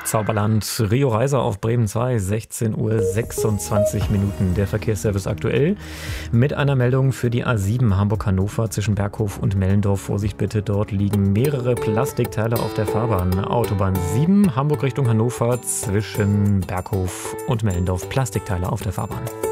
Zauberland, Rio Reiser auf Bremen 2, 16:26 Uhr. Der Verkehrsservice aktuell mit einer Meldung für die A7 Hamburg-Hannover zwischen Berghof und Mellendorf. Vorsicht bitte, dort liegen mehrere Plastikteile auf der Fahrbahn. Autobahn 7 Hamburg Richtung Hannover zwischen Berghof und Mellendorf. Plastikteile auf der Fahrbahn.